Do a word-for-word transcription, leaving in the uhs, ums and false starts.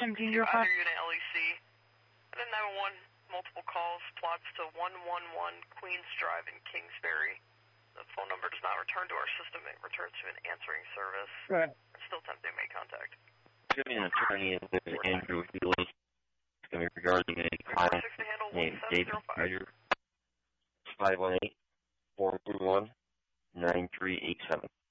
seventeen zero five. Unit L E C. And then nine one one, multiple calls, plots to one one one Queens Drive in Kingsbury. The phone number does not return to our system. It returns to an answering service. Right. We're still attempting to make contact. Give me an attorney and this is Andrew Healy. It's going to be regarding a client named David Ryder. five one eight, four three one, nine three eight seven.